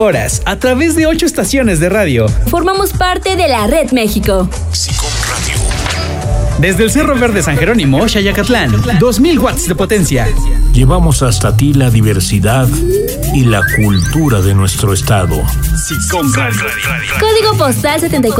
horas a través de 8 estaciones de radio. Formamos parte de la Red México. SICOM Radio. Desde el Cerro Verde San Jerónimo, Xayacatlán, 2000 watts de potencia. Llevamos hasta ti la diversidad y la cultura de nuestro estado. SICOM Radio. Código postal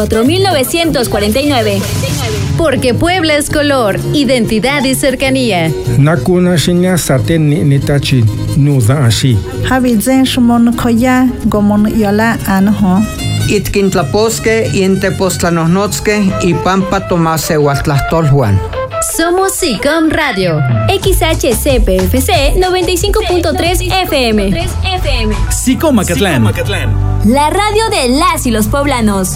74949. Porque Puebla es color, identidad y cercanía. Nakuna shinya saten nitachi nuza ashi. Habizen shumon koya gomon yola anho. Itkintlaposque, Intepostlanosnotzque y Pampa Tomase Huatlastolhuan. Somos SICOM Radio. XHCPFC 95.3 FM. SICOM Acatlán. La radio de las y los poblanos.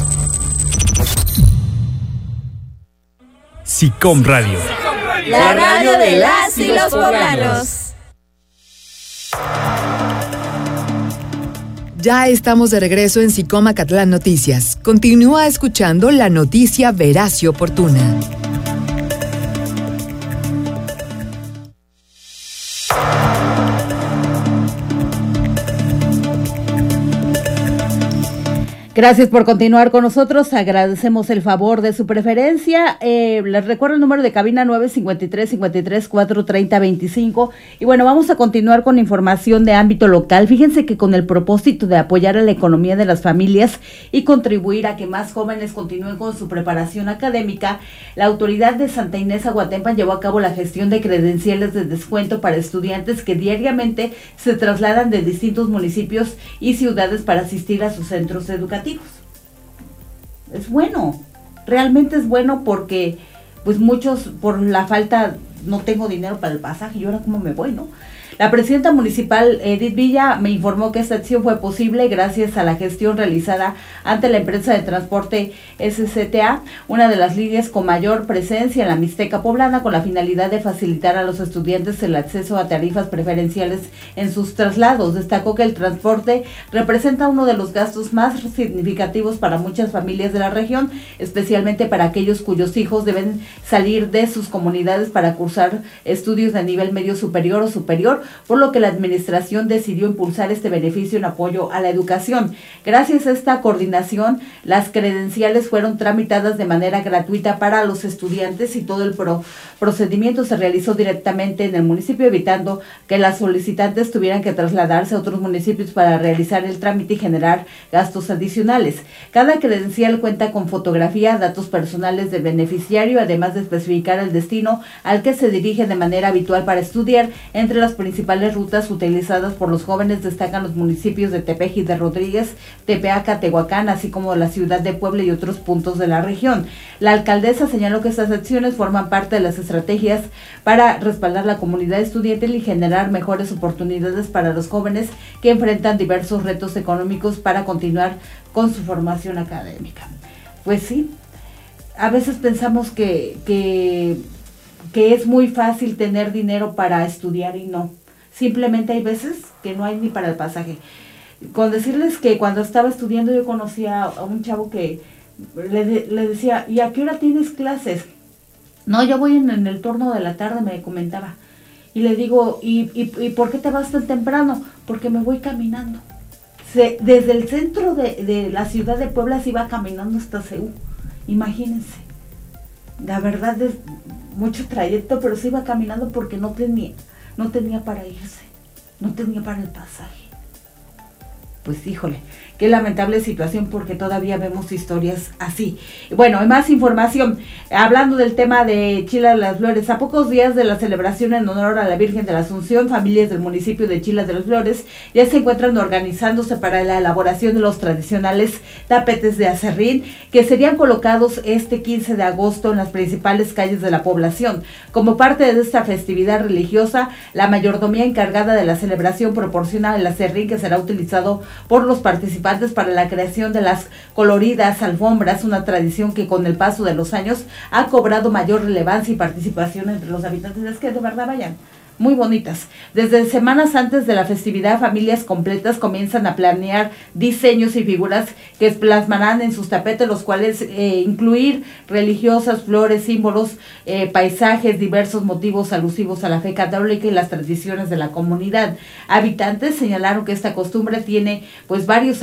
SICOM Radio. La radio de las y los poblanos. Ya estamos de regreso en SICOM Acatlán Noticias. Continúa escuchando la noticia veraz y oportuna. Gracias por continuar con nosotros, agradecemos el favor de su preferencia. Les recuerdo el número de cabina 953-430-25. Y bueno, vamos a continuar con información de ámbito local. Fíjense que con el propósito de apoyar a la economía de las familias y contribuir a que más jóvenes continúen con su preparación académica, la autoridad de Santa Inés Aguatempan llevó a cabo la gestión de credenciales de descuento para estudiantes que diariamente se trasladan de distintos municipios y ciudades para asistir a sus centros educativos. Es bueno, realmente es bueno porque pues muchos por la falta no tengo dinero para el pasaje y ahora cómo me voy, ¿no? La presidenta municipal Edith Villa me informó que esta acción fue posible gracias a la gestión realizada ante la empresa de transporte SCTA, una de las líneas con mayor presencia en la Mixteca poblana, con la finalidad de facilitar a los estudiantes el acceso a tarifas preferenciales en sus traslados. Destacó que el transporte representa uno de los gastos más significativos para muchas familias de la región, especialmente para aquellos cuyos hijos deben salir de sus comunidades para cursar estudios de nivel medio superior o superior, por lo que la administración decidió impulsar este beneficio en apoyo a la educación. Gracias a esta coordinación, las credenciales fueron tramitadas de manera gratuita para los estudiantes y todo el procedimiento se realizó directamente en el municipio, evitando que las solicitantes tuvieran que trasladarse a otros municipios para realizar el trámite y generar gastos adicionales. Cada credencial cuenta con fotografía, datos personales del beneficiario, además de especificar el destino al que se dirige de manera habitual para estudiar. Entre las principales rutas utilizadas por los jóvenes destacan los municipios de Tepeji de Rodríguez, Tepeaca, Tehuacán, así como la ciudad de Puebla y otros puntos de la región. La alcaldesa señaló que estas acciones forman parte de las estrategias para respaldar la comunidad estudiantil y generar mejores oportunidades para los jóvenes que enfrentan diversos retos económicos para continuar con su formación académica. Pues sí, a veces pensamos que es muy fácil tener dinero para estudiar y no. Simplemente hay veces que no hay ni para el pasaje. Con decirles que cuando estaba estudiando yo conocía a un chavo que le decía, ¿y a qué hora tienes clases? No, yo voy en el turno de la tarde, me comentaba. Y le digo, ¿y por qué te vas tan temprano? Porque me voy caminando. Desde el centro de la ciudad de Puebla se iba caminando hasta CEU. Imagínense. La verdad es mucho trayecto, pero se iba caminando porque no tenía para irse, no tenía para el pasaje. Pues híjole, qué lamentable situación porque todavía vemos historias así. Bueno, hay más información. Hablando del tema de Chila de las Flores, a pocos días de la celebración en honor a la Virgen de la Asunción, familias del municipio de Chila de las Flores ya se encuentran organizándose para la elaboración de los tradicionales tapetes de aserrín que serían colocados este 15 de agosto en las principales calles de la población. Como parte de esta festividad religiosa, la mayordomía encargada de la celebración proporciona el aserrín que será utilizado por los participantes para la creación de las coloridas alfombras, una tradición que con el paso de los años ha cobrado mayor relevancia y participación entre los habitantes. Es que de verdad vayan, muy bonitas. Desde semanas antes de la festividad, familias completas comienzan a planear diseños y figuras que plasmarán en sus tapetes, los cuales incluir religiosas, flores, símbolos, paisajes, diversos motivos alusivos a la fe católica y las tradiciones de la comunidad. Habitantes señalaron que esta costumbre tiene pues varios